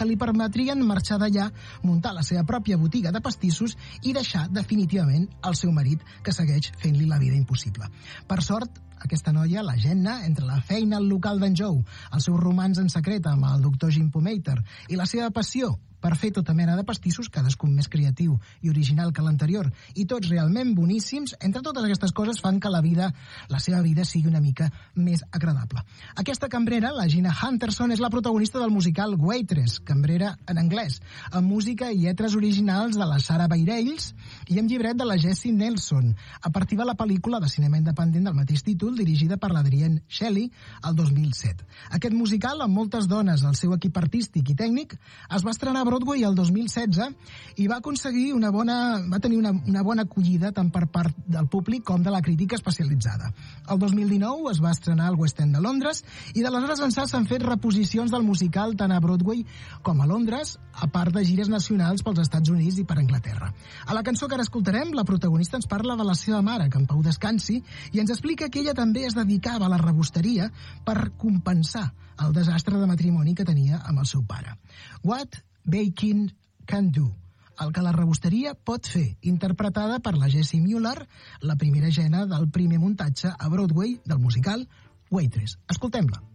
que li permetrien marxar d'allà, muntar la seva pròpia botiga de pastissos i deixar definitivament el seu marit, que segueix fent-li la vida impossible. Per sort, aquesta noia, la Jenna, entre la feina al local d'en Joe, el seu romanç en secret amb el doctor Jim Pomater i la seva passió per fer tota mena de pastissos, cadascun més creatiu i original que l'anterior, i tots realment boníssims, entre totes aquestes coses fan que la seva vida sigui una mica més agradable. Aquesta cambrera, la Gina Hunterson, és la protagonista del musical Waitress, cambrera en anglès, amb música i lletres originals de la Sarah Bareilles i amb llibret de la Jessie Nelson, a partir de la pel·lícula de cinema independent del mateix títol, dirigida per l'Adrienne Shelly, el 2007. Aquest musical, amb moltes dones al seu equip artístic i tècnic, es va estrenar a Broadway el 2016 i va tenir una bona acollida tant per part del públic com de la crítica especialitzada. El 2019 es va estrenar al West End de Londres i d'aleshores ençà s'han fet reposicions del musical tant a Broadway com a Londres, a part de gires nacionals pels Estats Units i per Anglaterra. A la cançó que ara escoltarem, la protagonista ens parla de la seva mare, que en pau descansi, i ens explica que ella també es dedicava a la rebosteria per compensar el desastre de matrimoni que tenia amb el seu pare. What Baking Can Do, el que la rebosteria pot fer, interpretada per la Jessie Mueller, la primera Jenna del primer muntatge a Broadway del musical Waitress. Escoltem-la.